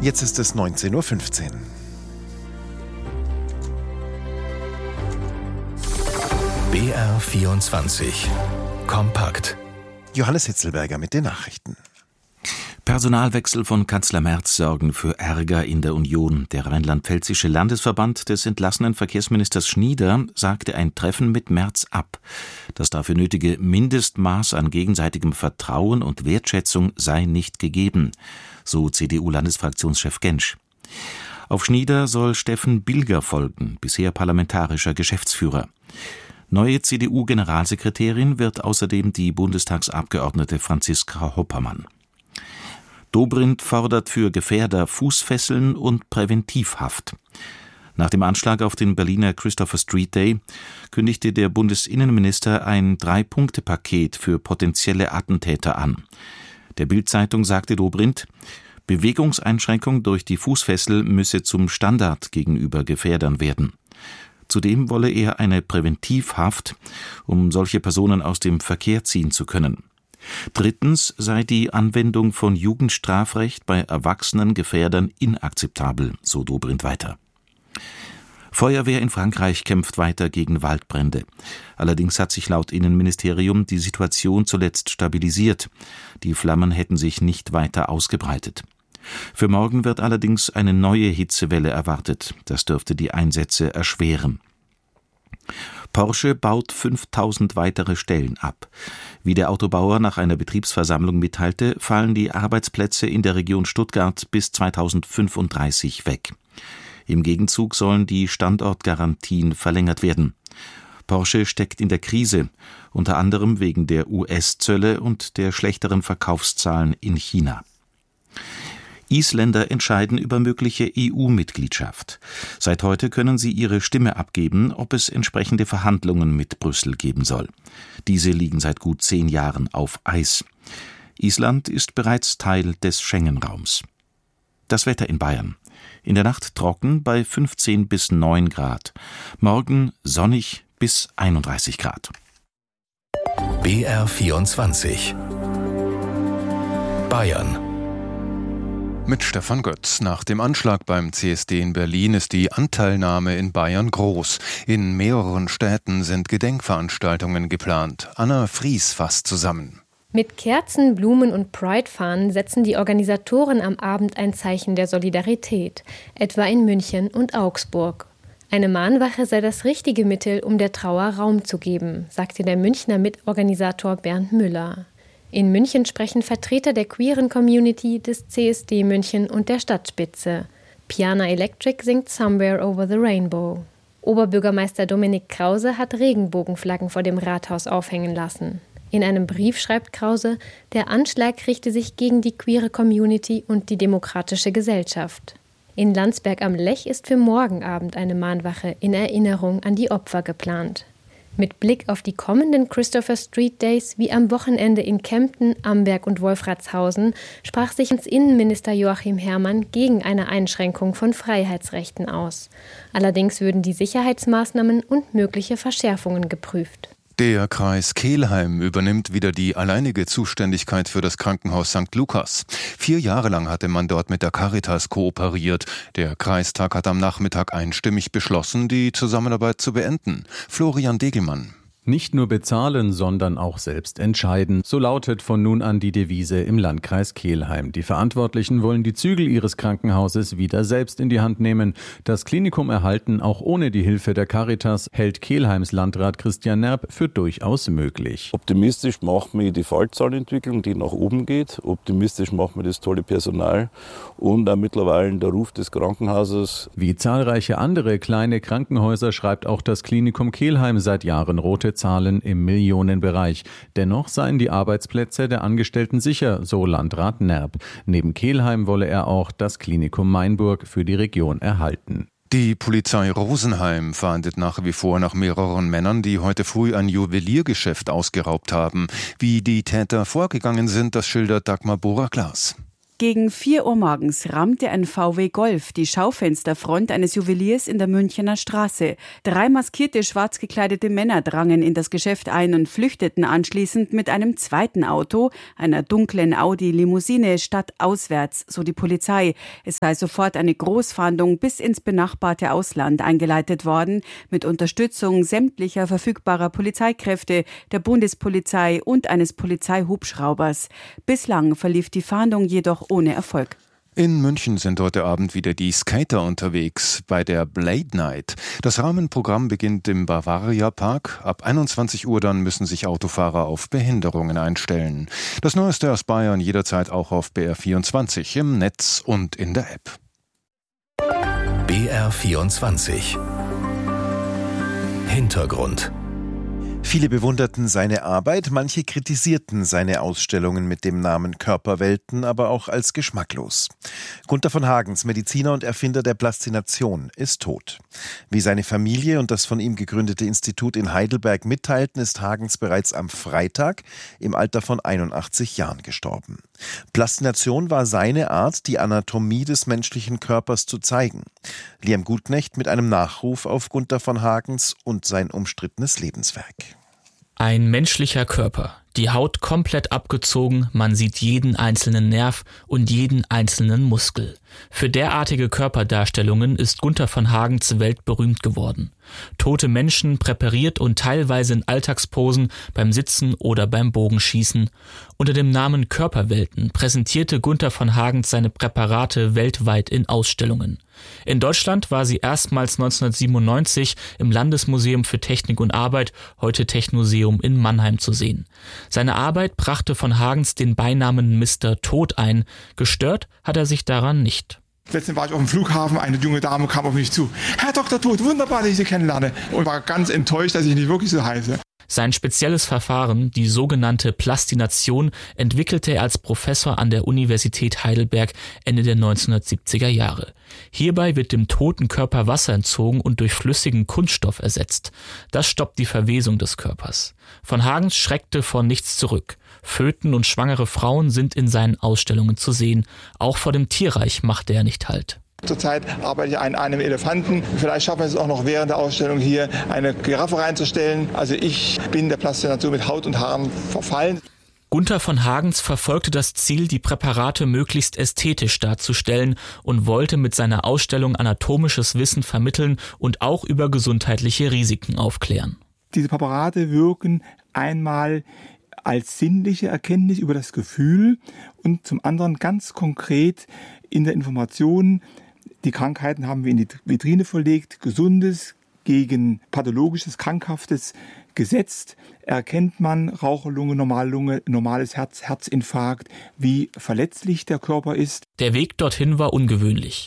Jetzt ist es 19:15 Uhr. BR24 Kompakt. Johannes Hitzelberger mit den Nachrichten. Personalwechsel von Kanzler Merz sorgen für Ärger in der Union. Der rheinland-pfälzische Landesverband des entlassenen Verkehrsministers Schnieder sagte ein Treffen mit Merz ab. Das dafür nötige Mindestmaß an gegenseitigem Vertrauen und Wertschätzung sei nicht gegeben, so CDU-Landesfraktionschef Gentsch. Auf Schnieder soll Steffen Bilger folgen, bisher parlamentarischer Geschäftsführer. Neue CDU-Generalsekretärin wird außerdem die Bundestagsabgeordnete Franziska Hoppermann. Dobrindt fordert für Gefährder Fußfesseln und Präventivhaft. Nach dem Anschlag auf den Berliner Christopher Street Day kündigte der Bundesinnenminister ein 3-Punkte-Paket für potenzielle Attentäter an. Der Bild-Zeitung sagte Dobrindt, Bewegungseinschränkung durch die Fußfessel müsse zum Standard gegenüber Gefährdern werden. Zudem wolle er eine Präventivhaft, um solche Personen aus dem Verkehr ziehen zu können. Drittens sei die Anwendung von Jugendstrafrecht bei erwachsenen Gefährdern inakzeptabel, so Dobrindt weiter. Feuerwehr in Frankreich kämpft weiter gegen Waldbrände. Allerdings hat sich laut Innenministerium die Situation zuletzt stabilisiert. Die Flammen hätten sich nicht weiter ausgebreitet. Für morgen wird allerdings eine neue Hitzewelle erwartet. Das dürfte die Einsätze erschweren. Porsche baut 5000 weitere Stellen ab. Wie der Autobauer nach einer Betriebsversammlung mitteilte, fallen die Arbeitsplätze in der Region Stuttgart bis 2035 weg. Im Gegenzug sollen die Standortgarantien verlängert werden. Porsche steckt in der Krise, unter anderem wegen der US-Zölle und der schlechteren Verkaufszahlen in China. Isländer entscheiden über mögliche EU-Mitgliedschaft. Seit heute können sie ihre Stimme abgeben, ob es entsprechende Verhandlungen mit Brüssel geben soll. Diese liegen seit gut 10 Jahren auf Eis. Island ist bereits Teil des Schengen-Raums. Das Wetter in Bayern. In der Nacht trocken bei 15 bis 9 Grad. Morgen sonnig bis 31 Grad. BR24 Bayern. Mit Stefan Götz. Nach dem Anschlag beim CSD in Berlin ist die Anteilnahme in Bayern groß. In mehreren Städten sind Gedenkveranstaltungen geplant. Anna Fries fasst zusammen. Mit Kerzen, Blumen und Pride-Fahnen setzen die Organisatoren am Abend ein Zeichen der Solidarität, etwa in München und Augsburg. Eine Mahnwache sei das richtige Mittel, um der Trauer Raum zu geben, sagte der Münchner Mitorganisator Bernd Müller. In München sprechen Vertreter der queeren Community des CSD München und der Stadtspitze. Piana Electric singt Somewhere Over the Rainbow. Oberbürgermeister Dominik Krause hat Regenbogenflaggen vor dem Rathaus aufhängen lassen. In einem Brief schreibt Krause, der Anschlag richte sich gegen die queere Community und die demokratische Gesellschaft. In Landsberg am Lech ist für morgen Abend eine Mahnwache in Erinnerung an die Opfer geplant. Mit Blick auf die kommenden Christopher Street Days wie am Wochenende in Kempten, Amberg und Wolfratshausen sprach sich Innenminister Joachim Herrmann gegen eine Einschränkung von Freiheitsrechten aus. Allerdings würden die Sicherheitsmaßnahmen und mögliche Verschärfungen geprüft. Der Kreis Kelheim übernimmt wieder die alleinige Zuständigkeit für das Krankenhaus St. Lukas. 4 Jahre lang hatte man dort mit der Caritas kooperiert. Der Kreistag hat am Nachmittag einstimmig beschlossen, die Zusammenarbeit zu beenden. Florian Degelmann. Nicht nur bezahlen, sondern auch selbst entscheiden. So lautet von nun an die Devise im Landkreis Kelheim. Die Verantwortlichen wollen die Zügel ihres Krankenhauses wieder selbst in die Hand nehmen. Das Klinikum erhalten, auch ohne die Hilfe der Caritas, hält Kelheims Landrat Christian Nerb für durchaus möglich. Optimistisch macht mir die Fallzahlentwicklung, die nach oben geht. Optimistisch macht mir das tolle Personal und auch mittlerweile der Ruf des Krankenhauses. Wie zahlreiche andere kleine Krankenhäuser schreibt auch das Klinikum Kelheim seit Jahren rote Zahlen im Millionenbereich. Dennoch seien die Arbeitsplätze der Angestellten sicher, so Landrat Nerb. Neben Kelheim wolle er auch das Klinikum Mainburg für die Region erhalten. Die Polizei Rosenheim fahndet nach wie vor nach mehreren Männern, die heute früh ein Juweliergeschäft ausgeraubt haben. Wie die Täter vorgegangen sind, das schildert Dagmar Bohrer-Glas. Gegen 4 Uhr morgens rammte ein VW Golf die Schaufensterfront eines Juweliers in der Münchener Straße. 3 maskierte, schwarz gekleidete Männer drangen in das Geschäft ein und flüchteten anschließend mit einem zweiten Auto, einer dunklen Audi-Limousine, stadtauswärts, so die Polizei. Es sei sofort eine Großfahndung bis ins benachbarte Ausland eingeleitet worden, mit Unterstützung sämtlicher verfügbarer Polizeikräfte, der Bundespolizei und eines Polizeihubschraubers. Bislang verlief die Fahndung jedoch ohne Erfolg. In München sind heute Abend wieder die Skater unterwegs bei der Blade Night. Das Rahmenprogramm beginnt im Bavaria Park. Ab 21 Uhr dann müssen sich Autofahrer auf Behinderungen einstellen. Das Neueste aus Bayern jederzeit auch auf BR24 im Netz und in der App. BR24 Hintergrund. Viele bewunderten seine Arbeit, manche kritisierten seine Ausstellungen mit dem Namen Körperwelten, aber auch als geschmacklos. Gunther von Hagens, Mediziner und Erfinder der Plastination, ist tot. Wie seine Familie und das von ihm gegründete Institut in Heidelberg mitteilten, ist Hagens bereits am Freitag im Alter von 81 Jahren gestorben. Plastination war seine Art, die Anatomie des menschlichen Körpers zu zeigen. Liam Gutknecht mit einem Nachruf auf Gunther von Hagens und sein umstrittenes Lebenswerk. Ein menschlicher Körper, die Haut komplett abgezogen, man sieht jeden einzelnen Nerv und jeden einzelnen Muskel. Für derartige Körperdarstellungen ist Gunther von Hagens weltberühmt geworden. Tote Menschen präpariert und teilweise in Alltagsposen beim Sitzen oder beim Bogenschießen. Unter dem Namen Körperwelten präsentierte Gunther von Hagens seine Präparate weltweit in Ausstellungen. In Deutschland war sie erstmals 1997 im Landesmuseum für Technik und Arbeit, heute Technoseum in Mannheim zu sehen. Seine Arbeit brachte von Hagens den Beinamen Mr. Tod ein. Gestört hat er sich daran nicht. Letztens war ich auf dem Flughafen, eine junge Dame kam auf mich zu. Herr Dr. Tod, wunderbar, dass ich Sie kennenlerne. Und war ganz enttäuscht, dass ich nicht wirklich so heiße. Sein spezielles Verfahren, die sogenannte Plastination, entwickelte er als Professor an der Universität Heidelberg Ende der 1970er Jahre. Hierbei wird dem toten Körper Wasser entzogen und durch flüssigen Kunststoff ersetzt. Das stoppt die Verwesung des Körpers. Von Hagens schreckte vor nichts zurück. Föten und schwangere Frauen sind in seinen Ausstellungen zu sehen. Auch vor dem Tierreich machte er nicht Halt. Zurzeit arbeite ich an einem Elefanten. Vielleicht schaffen wir es auch noch während der Ausstellung hier eine Giraffe reinzustellen. Also ich bin der Plastination mit Haut und Haaren verfallen. Gunther von Hagens verfolgte das Ziel, die Präparate möglichst ästhetisch darzustellen und wollte mit seiner Ausstellung anatomisches Wissen vermitteln und auch über gesundheitliche Risiken aufklären. Diese Präparate wirken einmal als sinnliche Erkenntnis über das Gefühl und zum anderen ganz konkret in der Information. Die Krankheiten haben wir in die Vitrine verlegt, Gesundes gegen Pathologisches, Krankhaftes gesetzt. Erkennt man Raucherlunge, Normallunge, normales Herz, Herzinfarkt, wie verletzlich der Körper ist. Der Weg dorthin war ungewöhnlich.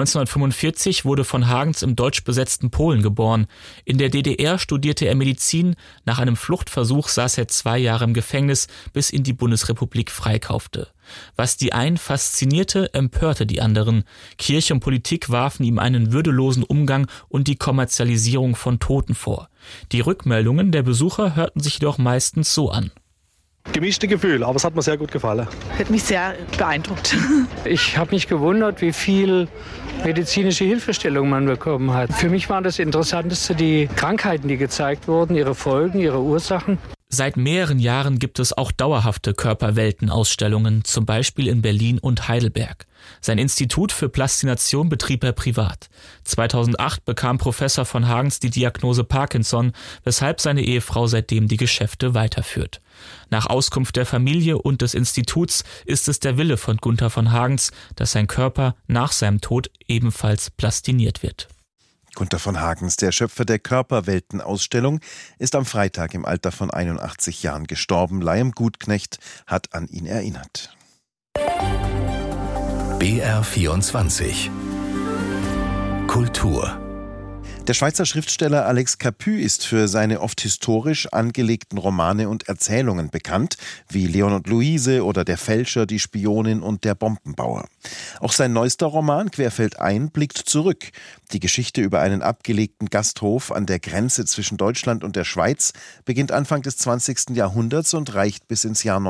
1945 wurde von Hagens im deutsch besetzten Polen geboren. In der DDR studierte er Medizin. Nach einem Fluchtversuch saß er 2 Jahre im Gefängnis, bis ihn die Bundesrepublik freikaufte. Was die einen faszinierte, empörte die anderen. Kirche und Politik warfen ihm einen würdelosen Umgang und die Kommerzialisierung von Toten vor. Die Rückmeldungen der Besucher hörten sich jedoch meistens so an. Gemischte Gefühle, aber es hat mir sehr gut gefallen. Hat mich sehr beeindruckt. Ich habe mich gewundert, wie viel medizinische Hilfestellung man bekommen hat. Für mich war das Interessanteste die Krankheiten, die gezeigt wurden, ihre Folgen, ihre Ursachen. Seit mehreren Jahren gibt es auch dauerhafte Körperweltenausstellungen, zum Beispiel in Berlin und Heidelberg. Sein Institut für Plastination betrieb er privat. 2008 bekam Professor von Hagens die Diagnose Parkinson, weshalb seine Ehefrau seitdem die Geschäfte weiterführt. Nach Auskunft der Familie und des Instituts ist es der Wille von Gunther von Hagens, dass sein Körper nach seinem Tod ebenfalls plastiniert wird. Gunther von Hagens, der Schöpfer der Körperweltenausstellung, ist am Freitag im Alter von 81 Jahren gestorben. Liam Gutknecht hat an ihn erinnert. BR24 Kultur. Der Schweizer Schriftsteller Alex Capu ist für seine oft historisch angelegten Romane und Erzählungen bekannt, wie Leon und Luise oder Der Fälscher, die Spionin und Der Bombenbauer. Auch sein neuester Roman Querfeldein blickt zurück. Die Geschichte über einen abgelegten Gasthof an der Grenze zwischen Deutschland und der Schweiz beginnt Anfang des 20. Jahrhunderts und reicht bis ins Jahr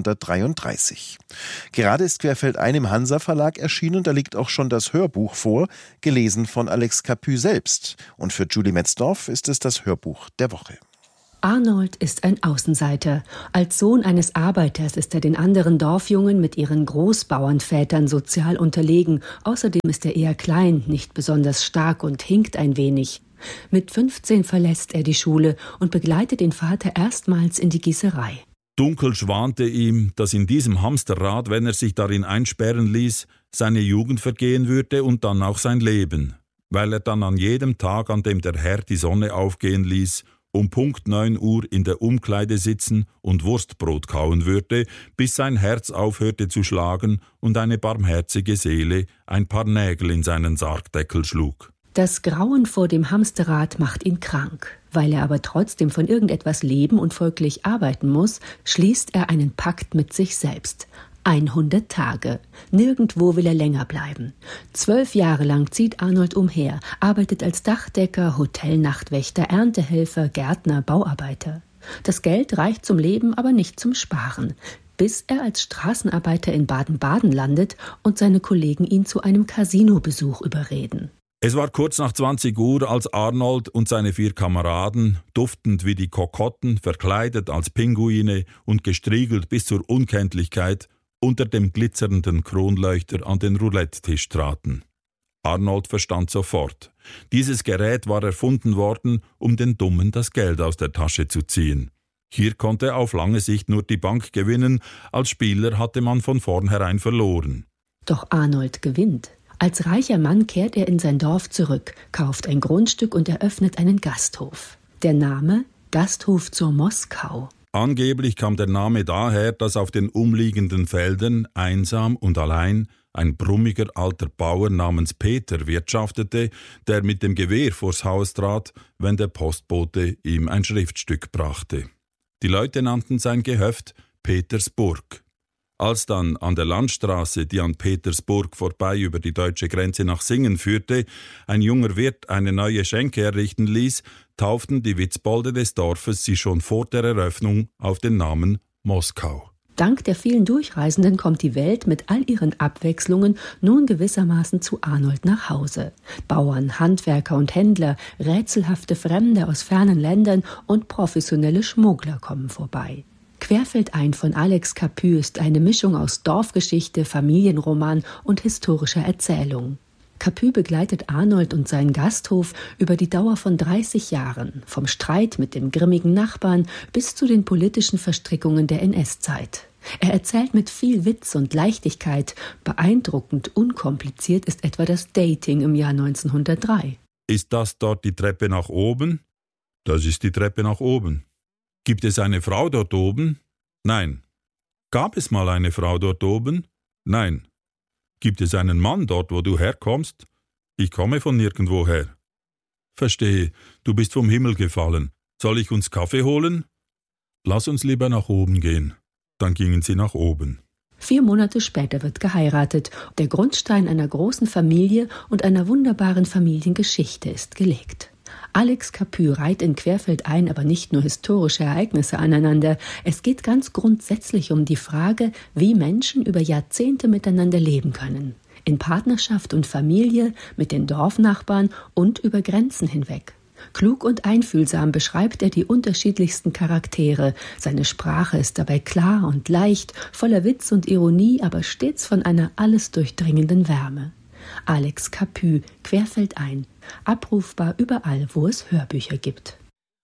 1933. Gerade ist Querfeldein im Hansa Verlag erschienen, da liegt auch schon das Hörbuch vor, gelesen von Alex Capu selbst. Und für Julie Metzdorf ist es das Hörbuch der Woche. Arnold ist ein Außenseiter. Als Sohn eines Arbeiters ist er den anderen Dorfjungen mit ihren Großbauernvätern sozial unterlegen. Außerdem ist er eher klein, nicht besonders stark und hinkt ein wenig. Mit 15 verlässt er die Schule und begleitet den Vater erstmals in die Gießerei. Dunkel schwante ihm, dass in diesem Hamsterrad, wenn er sich darin einsperren ließ, seine Jugend vergehen würde und dann auch sein Leben. Weil er dann an jedem Tag, an dem der Herr die Sonne aufgehen ließ, um Punkt 9 Uhr in der Umkleide sitzen und Wurstbrot kauen würde, bis sein Herz aufhörte zu schlagen und eine barmherzige Seele ein paar Nägel in seinen Sargdeckel schlug. Das Grauen vor dem Hamsterrad macht ihn krank. Weil er aber trotzdem von irgendetwas leben und folglich arbeiten muss, schließt er einen Pakt mit sich selbst. 100 Tage. Nirgendwo will er länger bleiben. 12 Jahre lang zieht Arnold umher, arbeitet als Dachdecker, Hotelnachtwächter, Erntehelfer, Gärtner, Bauarbeiter. Das Geld reicht zum Leben, aber nicht zum Sparen. Bis er als Straßenarbeiter in Baden-Baden landet und seine Kollegen ihn zu einem Casinobesuch überreden. Es war kurz nach 20 Uhr, als Arnold und seine 4 Kameraden, duftend wie die Kokotten, verkleidet als Pinguine und gestriegelt bis zur Unkenntlichkeit, unter dem glitzernden Kronleuchter an den Roulette-Tisch traten. Arnold verstand sofort. Dieses Gerät war erfunden worden, um den Dummen das Geld aus der Tasche zu ziehen. Hier konnte auf lange Sicht nur die Bank gewinnen, als Spieler hatte man von vornherein verloren. Doch Arnold gewinnt. Als reicher Mann kehrt er in sein Dorf zurück, kauft ein Grundstück und eröffnet einen Gasthof. Der Name? Gasthof zur Moskau. Angeblich kam der Name daher, dass auf den umliegenden Feldern, einsam und allein, ein brummiger alter Bauer namens Peter wirtschaftete, der mit dem Gewehr vors Haus trat, wenn der Postbote ihm ein Schriftstück brachte. Die Leute nannten sein Gehöft Petersburg. Als dann an der Landstraße, die an Petersburg vorbei über die deutsche Grenze nach Singen führte, ein junger Wirt eine neue Schenke errichten ließ, tauften die Witzbolde des Dorfes sie schon vor der Eröffnung auf den Namen Moskau. Dank der vielen Durchreisenden kommt die Welt mit all ihren Abwechslungen nun gewissermaßen zu Arnold nach Hause. Bauern, Handwerker und Händler, rätselhafte Fremde aus fernen Ländern und professionelle Schmuggler kommen vorbei. Querfeldein von Alex Capu ist eine Mischung aus Dorfgeschichte, Familienroman und historischer Erzählung. Capu begleitet Arnold und seinen Gasthof über die Dauer von 30 Jahren, vom Streit mit dem grimmigen Nachbarn bis zu den politischen Verstrickungen der NS-Zeit. Er erzählt mit viel Witz und Leichtigkeit. Beeindruckend unkompliziert ist etwa das Dating im Jahr 1903. Ist das dort die Treppe nach oben? Das ist die Treppe nach oben. Gibt es eine Frau dort oben? Nein. Gab es mal eine Frau dort oben? Nein. Gibt es einen Mann dort, wo du herkommst? Ich komme von nirgendwo her. Verstehe, du bist vom Himmel gefallen. Soll ich uns Kaffee holen? Lass uns lieber nach oben gehen. Dann gingen sie nach oben. 4 Monate später wird geheiratet. Der Grundstein einer großen Familie und einer wunderbaren Familiengeschichte ist gelegt. Alex Capu reiht in Querfeldein aber nicht nur historische Ereignisse aneinander. Es geht ganz grundsätzlich um die Frage, wie Menschen über Jahrzehnte miteinander leben können. In Partnerschaft und Familie, mit den Dorfnachbarn und über Grenzen hinweg. Klug und einfühlsam beschreibt er die unterschiedlichsten Charaktere. Seine Sprache ist dabei klar und leicht, voller Witz und Ironie, aber stets von einer alles durchdringenden Wärme. Alex Capu, Querfeldein. Abrufbar überall, wo es Hörbücher gibt.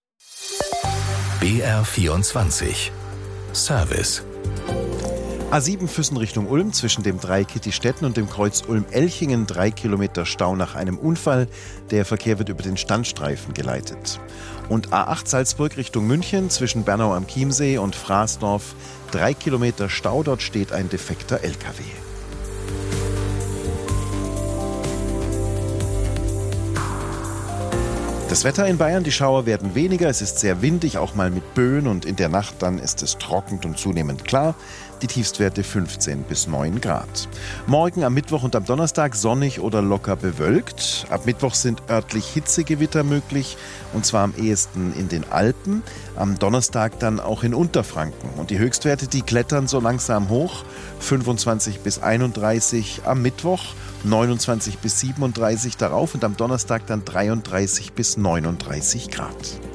BR24 Service. A7 Füssen Richtung Ulm zwischen dem Dreieck Kittistetten und dem Kreuz Ulm-Elchingen 3 Kilometer Stau nach einem Unfall. Der Verkehr wird über den Standstreifen geleitet. Und A8 Salzburg Richtung München zwischen Bernau am Chiemsee und Fraßdorf 3 Kilometer Stau. Dort steht ein defekter LKW. Das Wetter in Bayern, die Schauer werden weniger, es ist sehr windig, auch mal mit Böen und in der Nacht dann ist es trocken und zunehmend klar. Die Tiefstwerte 15 bis 9 Grad. Morgen am Mittwoch und am Donnerstag sonnig oder locker bewölkt. Ab Mittwoch sind örtlich Hitzegewitter möglich und zwar am ehesten in den Alpen. Am Donnerstag dann auch in Unterfranken. Und die Höchstwerte, die klettern so langsam hoch. 25 bis 31 am Mittwoch, 29 bis 37 darauf und am Donnerstag dann 33 bis 39 Grad.